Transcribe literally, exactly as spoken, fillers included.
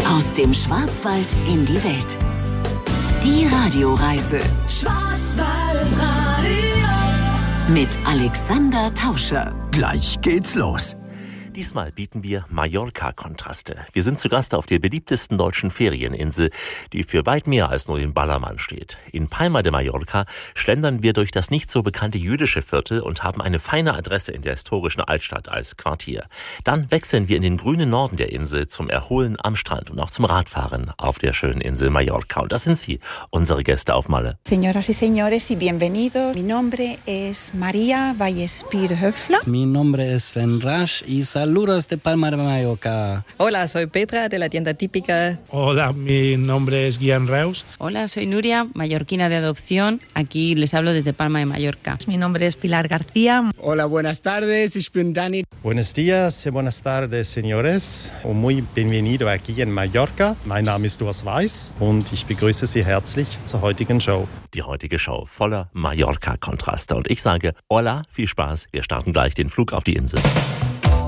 Aus dem Schwarzwald in die Welt. Die Radioreise. Schwarzwaldradio. Mit Alexander Tauscher. Gleich geht's los. Diesmal bieten wir Mallorca-Kontraste. Wir sind zu Gast auf der beliebtesten deutschen Ferieninsel, die für weit mehr als nur den Ballermann steht. In Palma de Mallorca schlendern wir durch das nicht so bekannte jüdische Viertel und haben eine feine Adresse in der historischen Altstadt als Quartier. Dann wechseln wir in den grünen Norden der Insel zum Erholen am Strand und auch zum Radfahren auf der schönen Insel Mallorca. Und das sind sie, unsere Gäste auf Malle. Señoras y señores y bienvenidos. Mi nombre es María Vallespir-Höfler. Mi nombre es Sven Rasch y saludos de Palma de Mallorca. Hola, soy Petra de la tienda típica. Hola, mi nombre es Guian Reus. Hola, soy Nuria, mallorquina de adopción. Aquí les hablo desde Palma de Mallorca. Mi nombre es Pilar García. Hola, buenas tardes, ich bin Dani. Buenos días y buenas tardes, señores. Und muy bienvenido aquí en Mallorca. Mein Name ist Urs Weiß und ich begrüße Sie herzlich zur heutigen Show. Die heutige Show voller Mallorca-Kontraste. Und ich sage, hola, viel Spaß. Wir starten gleich den Flug auf die Insel.